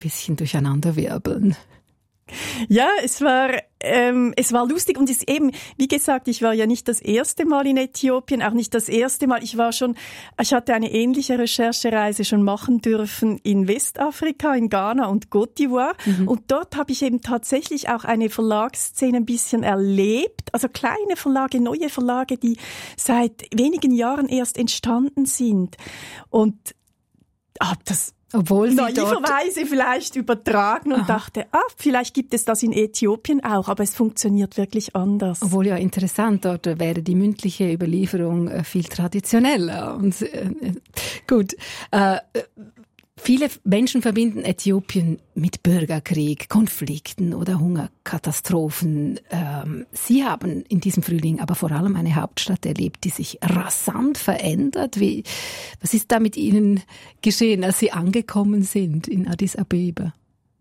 bisschen durcheinanderwirbeln. Ja, es war lustig und es eben, wie gesagt, ich war ja nicht das erste Mal in Äthiopien, auch nicht das erste Mal. Ich hatte eine ähnliche Recherchereise schon machen dürfen in Westafrika, in Ghana und Côte d'Ivoire. Und dort habe ich eben tatsächlich auch eine Verlagsszene ein bisschen erlebt. Also kleine Verlage, neue Verlage, die seit wenigen Jahren erst entstanden sind. Und habe das naiverweise vielleicht übertragen und dachte, vielleicht gibt es das in Äthiopien auch, aber es funktioniert wirklich anders. Obwohl ja interessant, dort wäre die mündliche Überlieferung viel traditioneller. Und gut, viele Menschen verbinden Äthiopien mit Bürgerkrieg, Konflikten oder Hungerkatastrophen. Sie haben in diesem Frühling aber vor allem eine Hauptstadt erlebt, die sich rasant verändert. Was ist da mit Ihnen geschehen, als Sie angekommen sind in Addis Abeba?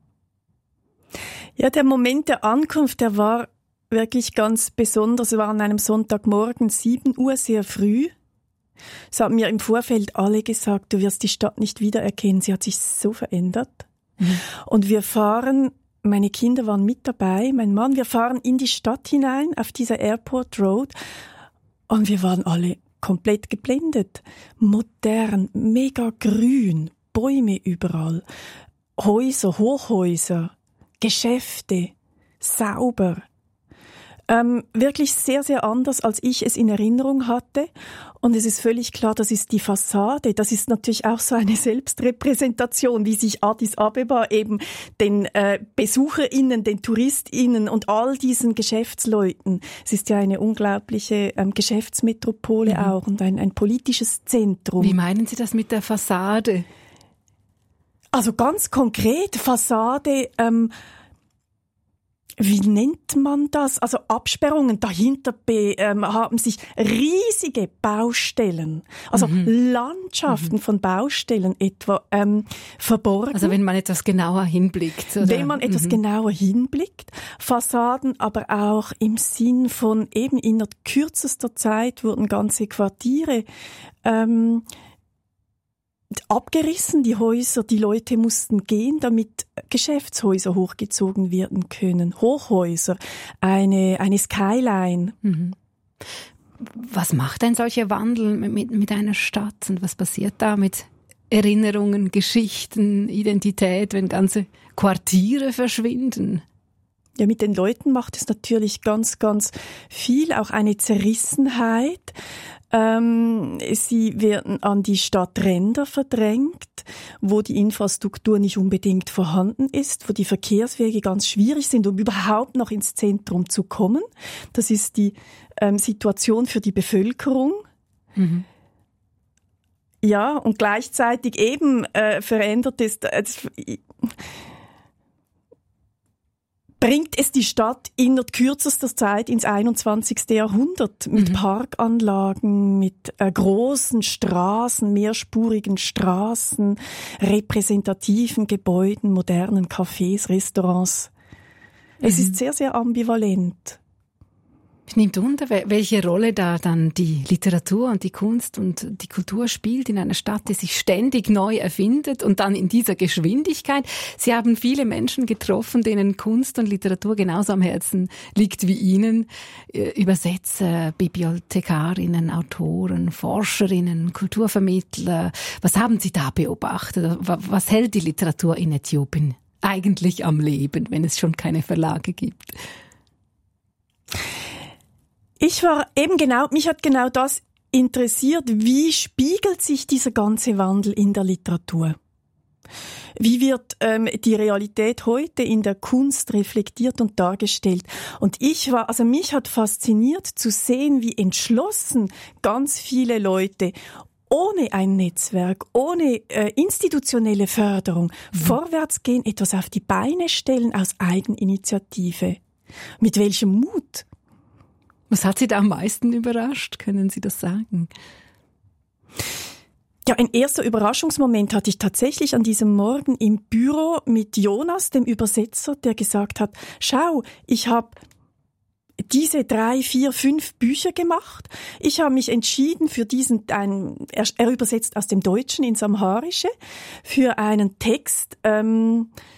Ja, der Moment der Ankunft, der war wirklich ganz besonders. Es war an einem Sonntagmorgen, 7 Uhr, sehr früh. Es haben mir im Vorfeld alle gesagt, du wirst die Stadt nicht wiedererkennen. Sie hat sich so verändert. Und wir fahren, meine Kinder waren mit dabei, mein Mann, wir fahren in die Stadt hinein, auf dieser Airport Road. Und wir waren alle komplett geblendet. Modern, mega grün, Bäume überall, Häuser, Hochhäuser, Geschäfte, sauber. Wirklich sehr, sehr anders, als ich es in Erinnerung hatte. Und es ist völlig klar, das ist die Fassade. Das ist natürlich auch so eine Selbstrepräsentation, wie sich Addis Abeba eben den BesucherInnen, den TouristInnen und all diesen Geschäftsleuten. Es ist ja eine unglaubliche Geschäftsmetropole auch und ein politisches Zentrum. Wie meinen Sie das mit der Fassade? Also ganz konkret, Fassade, wie nennt man das? Also Absperrungen, dahinter haben sich riesige Baustellen, also Landschaften von Baustellen etwa verborgen. Also wenn man etwas genauer hinblickt. Oder? Wenn man etwas genauer hinblickt. Fassaden aber auch im Sinn von eben in kürzester Zeit wurden ganze Quartiere abgerissen, die Häuser, die Leute mussten gehen, damit Geschäftshäuser hochgezogen werden können, Hochhäuser, eine Skyline. Was macht ein solcher Wandel mit einer Stadt und was passiert da mit Erinnerungen, Geschichten, Identität, wenn ganze Quartiere verschwinden? Ja, mit den Leuten macht es natürlich ganz, ganz viel, auch eine Zerrissenheit. Sie werden an die Stadtränder verdrängt, wo die Infrastruktur nicht unbedingt vorhanden ist, wo die Verkehrswege ganz schwierig sind, um überhaupt noch ins Zentrum zu kommen. Das ist die Situation für die Bevölkerung. Ja, und gleichzeitig eben verändert es bringt es die Stadt in kürzester Zeit ins 21. Jahrhundert mit Parkanlagen, mit großen Straßen, mehrspurigen Straßen, repräsentativen Gebäuden, modernen Cafés, Restaurants. Es ist sehr, sehr ambivalent. Es nimmt unter, welche Rolle da dann die Literatur und die Kunst und die Kultur spielt in einer Stadt, die sich ständig neu erfindet und dann in dieser Geschwindigkeit. Sie haben viele Menschen getroffen, denen Kunst und Literatur genauso am Herzen liegt wie Ihnen. Übersetzer, Bibliothekarinnen, Autoren, Forscherinnen, Kulturvermittler. Was haben Sie da beobachtet? Was hält die Literatur in Äthiopien eigentlich am Leben, wenn es schon keine Verlage gibt? Mich hat genau das interessiert. Wie spiegelt sich dieser ganze Wandel in der Literatur? Wie wird die Realität heute in der Kunst reflektiert und dargestellt? Und mich hat fasziniert zu sehen, wie entschlossen ganz viele Leute ohne ein Netzwerk, ohne institutionelle Förderung vorwärts gehen, etwas auf die Beine stellen aus Eigeninitiative. Mit welchem Mut? Was hat Sie da am meisten überrascht? Können Sie das sagen? Ja, ein erster Überraschungsmoment hatte ich tatsächlich an diesem Morgen im Büro mit Jonas, dem Übersetzer, der gesagt hat, schau, ich habe diese 3, 4, 5 Bücher gemacht. Ich habe mich entschieden für er übersetzt aus dem Deutschen ins Amharische, für einen Text,